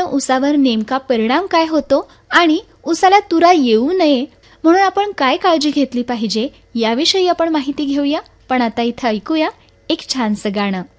ऊसावर नेमका परिणाम काय होतो आणि ऊसाला तुरा येऊ नये म्हणून आपण काय काळजी घेतली पाहिजे याविषयी आपण माहिती घेऊया. पण आता इथं ऐकूया एक छानसं गाणं.